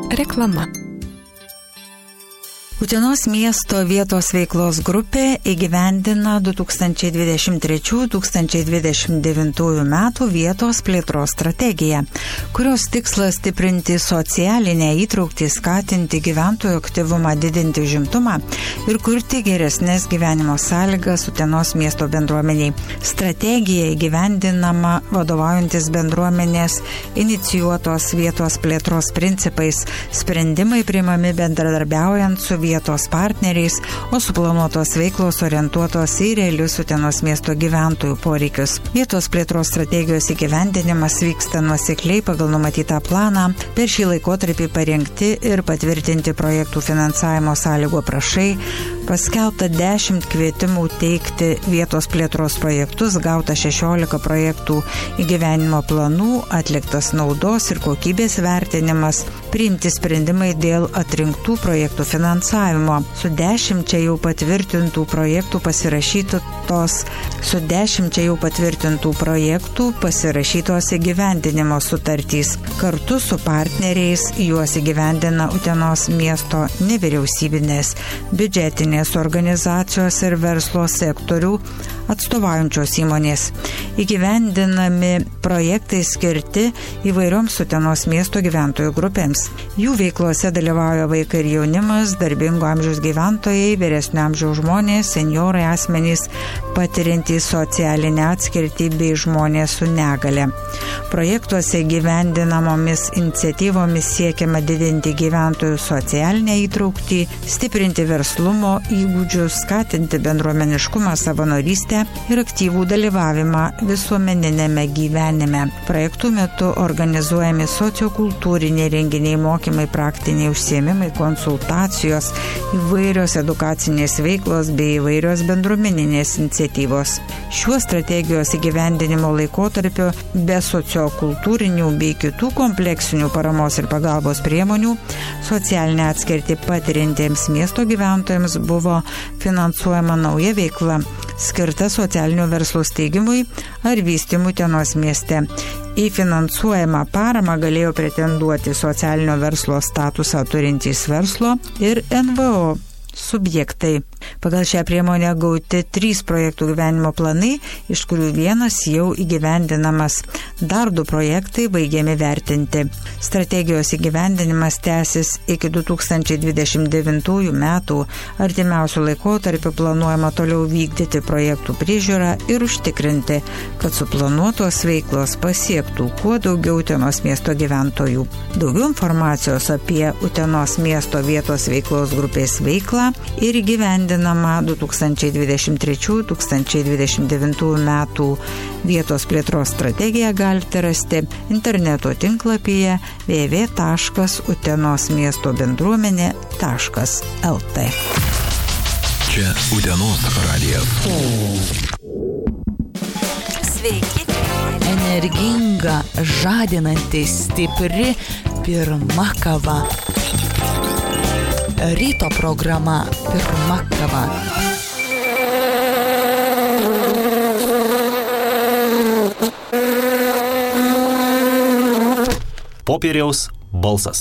Reklama. Utenos miesto vietos veiklos grupė įgyvendina 2023-2029 metų vietos plėtros strategiją, kurios tikslas stiprinti socialinę įtrauktį, skatinti gyventojų aktyvumą, didinti užimtumą ir kurti geresnės gyvenimo sąlygas Utenos miesto bendruomeniai. Strategija įgyvendinama vadovaujantis bendruomenės inicijuotos vietos plėtros principais, sprendimai priimami bendradarbiaujant su vietos partneriais, o suplanuotos veiklos orientuotos į realius Utenos miesto gyventojų poreikius. Vietos plėtros strategijos įgyvendinimas vyksta nuosekliai pagal numatytą planą. Per šį laikotarpį parengti ir patvirtinti projektų finansavimo sąlygų aprašai, paskelbta 10 kvietimų teikti vietos plėtros projektus, gauta 16 projektų įgyvenimo planų, atliktas naudos ir kokybės vertinimas, priimti sprendimai dėl atrinktų projektų finansavimo. Su 10 jau patvirtintų projektų pasirašytos įgyvendinimo sutartys. Kartu su partneriais juos įgyvendina Utenos miesto nevyriausybinės, biudžetinės organizacijos ir verslo sektorių atstovaujančios įmonės. Įgyvendinami projektai skirti įvairioms Utenos miesto gyventojų grupėms. Jų veiklose dalyvauja vaikai ir jaunimas, darbingo amžiaus gyventojai, vyresnio amžiaus žmonės, senjorai, asmenys patiriantys socialinę atskirtį bei žmonės su negale. Projektuose gyvendinamomis iniciatyvomis siekiama didinti gyventojų socialinę įtrauktį, stiprinti verslumo įgūdžius, skatinti bendruomeniškumą, savanorystę ir aktyvų dalyvavimą visuomeninėme gyvenime. Projektų metu organizuojami sociokultūriniai renginiai, mokymai, praktiniai užsiėmimai, konsultacijos, įvairios edukacinės veiklos bei įvairios bendruomeninės iniciatyvos. Šiuo strategijos įgyvendinimo laikotarpiu be sociokultūrinių bei kitų kompleksinių paramos ir pagalbos priemonių socialinę atskirtį patiriantiems miesto gyventojams buvo finansuojama nauja veikla, skirta socialinio verslo steigimui ar vystymui Utenos mieste. Į finansuojamą paramą galėjo pretenduoti socialinio verslo statusą turintys verslo ir NVO subjektai. Pagal šią priemonę gauti 3 projektų gyvenimo planai, iš kurių vienas jau įgyvendinamas. Dar 2 projektai baigiami vertinti. Strategijos įgyvendinimas tęsis iki 2029 metų. Artimiausių laikotarpių planuojama toliau vykdyti projektų priežiūrą ir užtikrinti, kad suplanuotos veiklos pasiektų kuo daugiau Utenos miesto gyventojų. Daugiau informacijos apie Utenos miesto vietos veiklos grupės veiklą ir įgyvendinama 2023-2029 metų vietos plėtros strategiją galite rasti interneto tinklapyje www.utenosmiestobendruomenė.lt. Čia Utenos radijas. Sveiki. Energinga, žadinanti, stipri, pirma kava. Ryto programa pirma kava. Popieriaus balsas.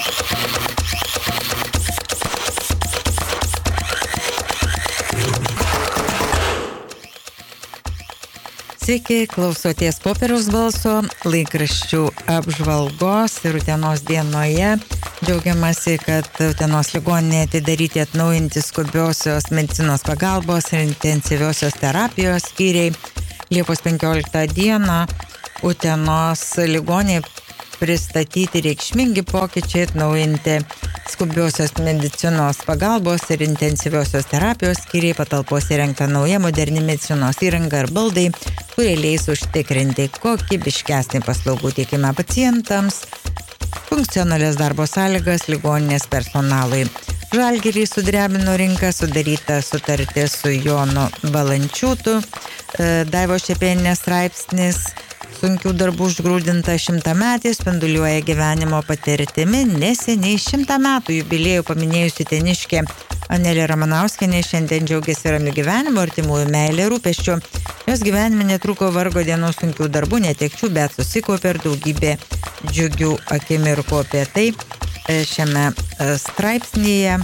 Sveiki, klausoties Popieriaus balso, laikraščių apžvalgos ir Utenos dienoje. Džiaugiamasi, kad Utenos ligoninėje atidaryti atnaujinti skubiosios medicinos pagalbos ir intensyviosios terapijos skyriai. Liepos 15 dieną Utenos ligoninėje pristatyti reikšmingi pokyčiai, atnaujinti skubiosios medicinos pagalbos ir intensyviosios terapijos skyriai, patalpos įrengta nauja moderni medicinos įranga ir baldai, kurie leis užtikrinti kokybiškesnį paslaugų teikimą pacientams, funkcionalias darbo sąlygas ligoninės personalui. Žalgirį sudrebino rinką, sudaryta sutartis su Jonu Valančiūtu, Daivos Šepėninės straipsnis, sunkių darbų užgrūdinta 100-metė, spinduliuoja gyvenimo patirtimi, neseniai 100 metų jubiliejų paminėjusi uteniškė Anelė Ramanauskienė šiandien džiaugiasi ramiu gyvenimu, artimųjų meilė, rūpesčiu. Jos gyvenime netruko vargo dienų sunkių darbų, netekčių, bet susikaupė ir daugybė džiugių akimirkų. Apie tai šiame straipsnyje.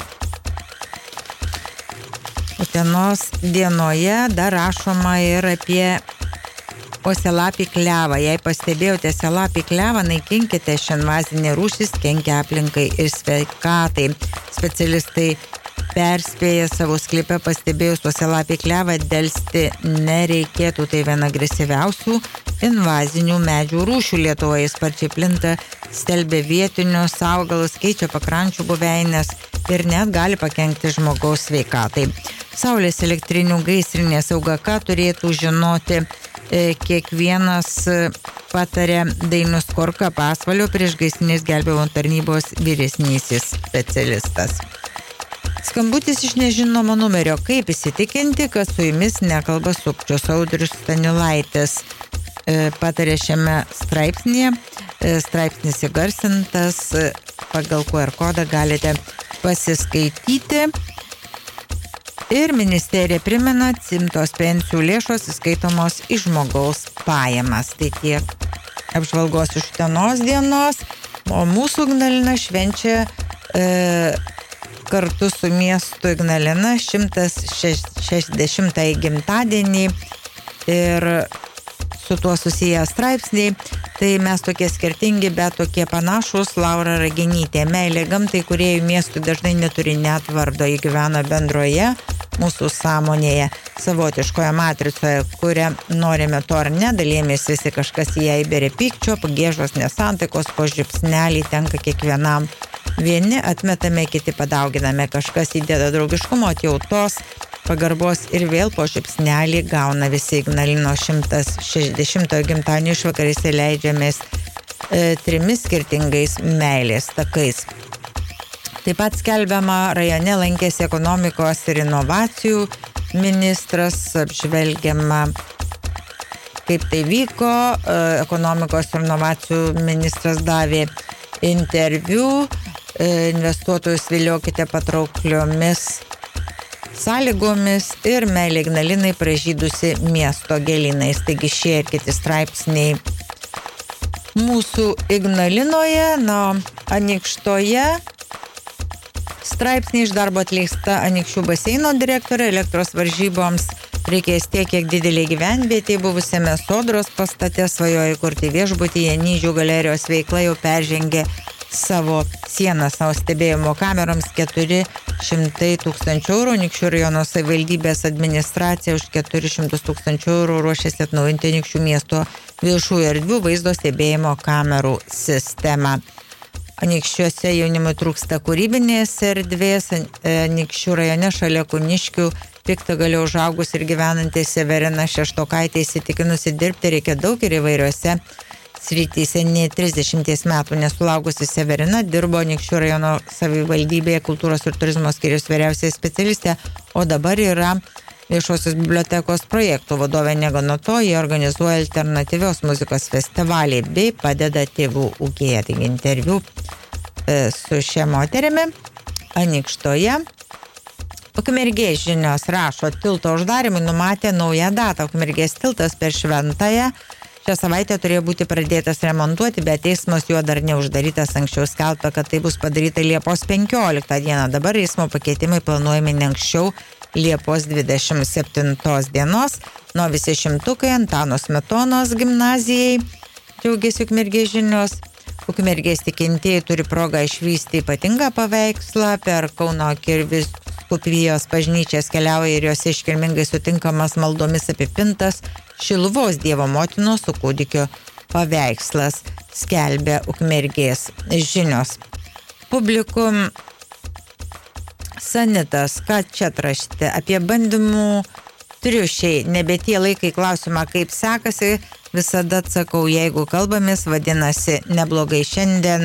Utenos dienoje dar rašoma ir apie uosialapį klevą. Jei pastebėjote uosialapį klevą, naikinkite, ši invazinė rūšis kenkia aplinkai ir sveikatai. Specialistai perspėja savo sklype pastebėjus uosialapį klevą, delsti nereikėtų. Tai viena agresyviausių invazinių medžių rūšių Lietuvoje. Sparčiai plinta, stelbia vietinius augalus, keičia pakrančių buveinės ir net gali pakenkti žmogaus sveikatai. Saulės elektrinių gaisrinė sauga, ką turėtų žinoti kiekvienas, patarė Dainius Korka, Pasvalio priešgaisrinės gelbėjimo tarnybos vyresnysis specialistas. Skambutis iš nežinomo numerio. Kaip įsitikinti, kad su jumis nekalba sukčius? Audrius Stanilaitis patarė šiame straipsnėje. Straipsnis įgarsintas, pagal QR kodą galite pasiskaityti. Ir ministerija primena, atsiimtos pensijų lėšos įskaitomos į žmogaus pajamas. Tai tiek apžvalgos iš Utenos dienos, o mūsų Ignalina švenčia kartu su miestu Ignalina 160 gimtadienį ir su tuo susiję straipsniai. Tai mes tokie skirtingi, bet tokie panašus. Laura Ragenytė, meilė gamtai, kūrėjų miestų dažnai neturi net vardo, jį gyvena bendroje mūsų sąmonėje, savotiškoje matricoje, kurią norime to ar ne, dalijamės visi, kažkas į ją įberia pykčio, pagiežos, nesantaikos, po žipsnelį tenka kiekvienam. Vieni atmetame, kiti padauginame, kažkas įdeda draugiškumo, atjautos, pagarbos ir vėl po žipsnelį gauna visi. Ignalino 160 gimtadienio išvakarėse leidžiamės 3 skirtingais meilės takais. Taip pat skelbiama, rajone lankėsi ekonomikos ir inovacijų ministras, apžvelgiama, kaip tai vyko. Ekonomikos ir inovacijų ministras davė interviu, investuotojus viliokite patraukliomis sąlygomis ir meilė Ignalinai pražydusi miesto gėlynais. Taigi šie ir kiti straipsniai mūsų Ignalinoje. Anykštoje straipsniai iš darbo atleista Anykščių baseino direktorė. Elektros varžyboms reikės tiek, kiek didelė gyvenvietė. Buvusiame Sodros pastate svajoja įkurti viešbutį. Anyžių galerijos veikla jau peržengė savo sieną savo stebėjimo kameroms 400 tūkstančių eurų. Anykščių rajono savivaldybės administracija už 400 tūkstančių eurų ruošiasi atnaujinti Anykščių miesto viešųjų erdvių vaizdo stebėjimo kamerų sistemą. Anykščiuose jaunimui trūksta kūrybinės erdvės. Anykščių rajone šalia Kuniškių Piktagaliu užaugus ir gyvenanti Severina Šeštokaitė įsitikinusi dirbti reikia daug ir įvairiuose srityse. Nei 30 metų nesulaukusi Severina dirbo Anykščių rajono savivaldybėje kultūros ir turizmo skyriaus vyriausiai specialistė, o dabar yra viešosios bibliotekos projektų vadovė. Negana to, jie organizuoja alternatyvios muzikos festivalį bei padeda tėvų ūkyje. Taigi interviu su šia moterimi Anykštoje. Ukmergės žinios rašo, tilto uždarimui numatė naują datą. Ukmergės tiltas per Šventąją šią savaitę turėjo būti pradėtas remontuoti, bet teismas juo dar neuždarytas. Anksčiau skelbta, kad tai bus padaryta Liepos 15 dieną. Dabar eismo pakeitimai planuojami ne anksčiau Liepos 27 dienos. Nuo visi šimtukai Antano Smetonos gimnazijai. Džiaugiasi Ukmergės žinios. Ukmergės tikintieji turi progą išvysti ypatingą paveikslą. Per Kauno Arkivyskupijos bažnyčias keliauja ir jos iškilmingai sutinkamas maldomis apipintas Šiluvos Dievo motinos su kūdikio paveikslas, skelbia Ukmergės žinios. Publikum Sanitas, ką čia atrašti? Apie bandymų triušiai. Nebe tie laikai klausimą, kaip sekasi. Visada atsakau, jeigu kalbamės, vadinasi neblogai. Šiandien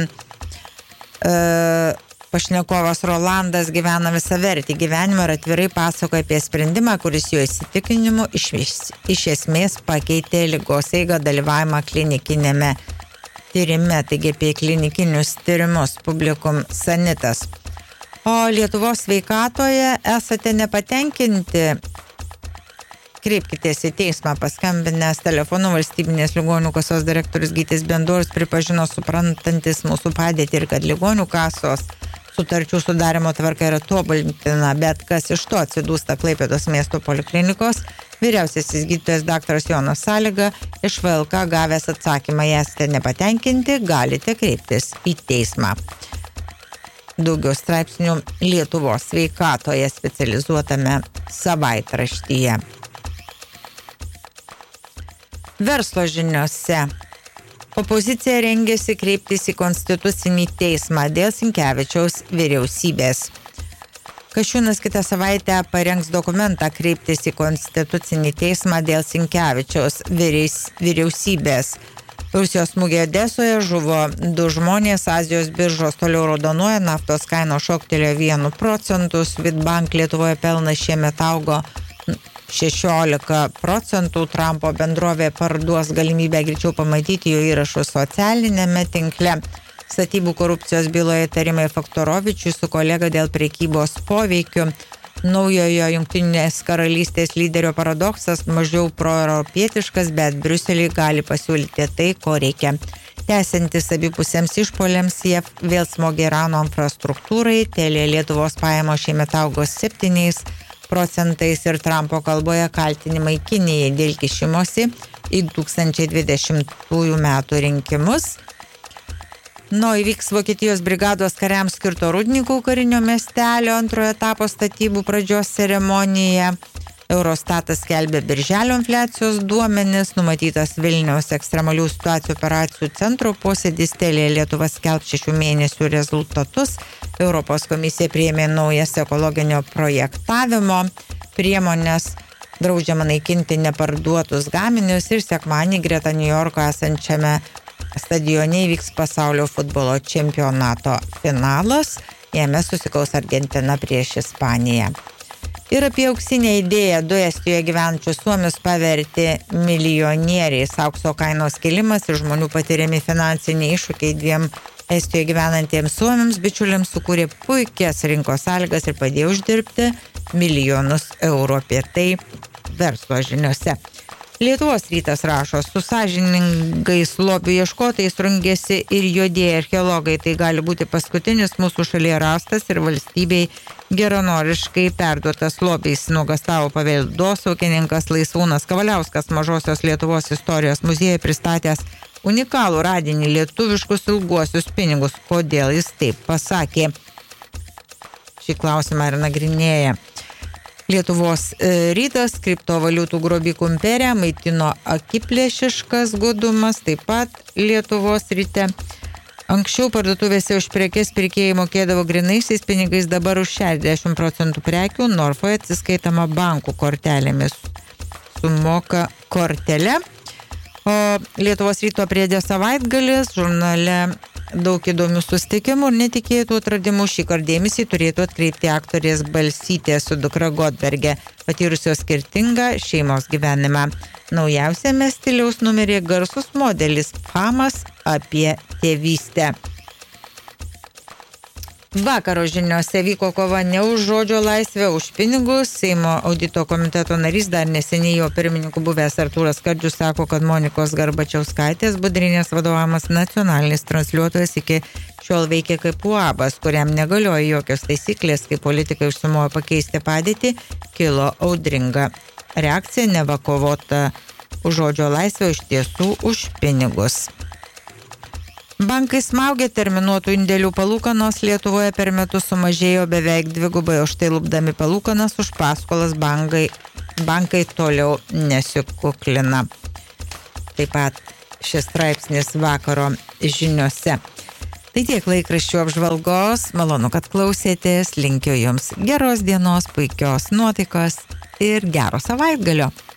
pašnekovas Rolandas gyvena visavertį gyvenimą ir atvirai pasakoja apie sprendimą, kuris jo įsitikinimu iš esmės pakeitė ligos eigą, dalyvavimą klinikinėme tyrime. Taigi apie klinikinius tyrimus. Publikum Sanitas. O Lietuvos sveikatoje esate nepatenkinti? kreipkitės į teismą. Paskambinęs telefonu Valstybinės ligonių kasos direktorius Gytis Bendorius pripažino suprantantis mūsų padėtį ir kad ligonių kasos sutarčių sudarimo tvarka yra tobulintina, bet kas iš to atsidūsta Klaipėdos miesto poliklinikos. Vyriausiasis gydytojas daktaras Jonas Sąlyga iš VLK gavęs atsakymą, jei esate nepatenkinti, galite kreiptis į teismą. Daugiau straipsnių Lietuvos sveikatoje specializuotame savaitraštyje. Verslo žiniose. Opozicija rengėsi kreiptis į Konstitucinį teismą dėl Sinkevičiaus vyriausybės. Kasčiūnas kitą savaitę parengs dokumentą kreiptis į Konstitucinį teismą dėl Sinkevičiaus vyriausybės. Rusijos smūgio Odesoje žuvo 2 žmonės, Azijos biržos toliau raudonuoja, naftos kainos šoktelėjo 1%, Swedbank Lietuvoje pelnas šiemet augo 16%, Trumpo bendrovė parduos galimybę greičiau pamatyti jo įrašus socialinėme tinkle. Statybų korupcijos byloje įtarimai Faktorovičiui su kolega dėl prekybos poveikiu. Naujojo Jungtinės karalystės lyderio paradoksas mažiau proeuropietiškas, bet Briuseliui gali pasiūlyti tai, ko reikia. Tęsiantis abipusiems išpuoliams, JAV vėl smogė Irano infrastruktūrai, Telia Lietuvos pajamos šiemet augo 7% ir Trumpo kalboje kaltinimai Kinijai dėl kišimosi į 2020 metų rinkimus. Įvyks Vokietijos brigados kariams skirto Rūdnikų karinio miestelio antrojo etapo statybų pradžios ceremonija. Eurostatas skelbė birželio infliacijos duomenis, numatytas Vilniaus ekstremalių situacijų operacijų centro posėdis, Telia Lietuva skelbs 6 mėnesių rezultatus. Europos komisija priėmė naujas ekologinio projektavimo priemonės, draudžiama naikinti neparduotus gaminius ir sekmadienį greta New Yorko esančiame stadione įvyks pasaulio futbolo čempionato finalas, jame susikaus Argentina prieš Ispaniją. Ir apie auksinę idėją 2 Estijoje gyvenančius suomius pavertė milijonieriais. Aukso kainos kilimas ir žmonių patiriami finansiniai iššūkiai 2 Estijoje gyvenantiems suomiams bičiuliams sukūrė puikias rinkos sąlygas ir padėjo uždirbti milijonus eurų. Apie tai verslo žiniose. Lietuvos rytas rašo, su sąžiningais lobių ieškotojais rungėsi ir juodieji archeologai. Tai gali būti paskutinis mūsų šalyje rastas ir valstybei geranoriškai perduotas lobiais, nuogastavo paveldosaugininkas Laisvūnas Kavaliauskas Mažosios Lietuvos istorijos muziejuje pristatęs unikalų radinį lietuviškus ilguosius pinigus. Kodėl jis taip pasakė? Šį klausimą ir nagrinėja Lietuvos rytas, kriptovaliutų grobikų imperija, maitino akiplėšiškas godumas, taip pat Lietuvos ryte. Anksčiau parduotuvėse už prekes pirkėjai mokėdavo grynaisiais pinigais, dabar už 60% prekių Norfoje atsiskaitama bankų kortelėmis. Sumoka kortelę. O Lietuvos ryto priedė savaitgalis, žurnale daug įdomių susitikimų ir netikėtų atradimų. Šįkart dėmesį turėtų atkreipti aktorės Balsytė su dukra Godberge, patyrusios skirtingą šeimos gyvenimą. Naujausiame stiliaus numeryje garsus modelis Famas apie tėvystę. Vakaro žiniose vyko kova ne už žodžio laisvę, už pinigus. Seimo audito komiteto narys, dar neseniai jo pirmininku buvęs Artūras Skardžius, sako, kad Monikos Garbačiauskaitės Budrinės vadovavimas nacionalinis transliuotojas iki šiol veikia kaip UABas, kuriam negalioja jokios taisyklės, kai politikai užsimojo pakeisti padėtį, kilo audringa reakcija, neva kovota už žodžio laisvę, iš tiesų už pinigus. Bankai smaugia, terminuotų indėlių palūkanos Lietuvoje per metus sumažėjo beveik 2x, o štai lupdami palūkanas už paskolas bankai toliau nesikuklina. Taip pat šis straipsnis vakaro žiniose. Tai tiek laikraščių apžvalgos, malonu, kad klausėtės, linkiu jums geros dienos, puikios nuotaikos ir gero savaitgalio.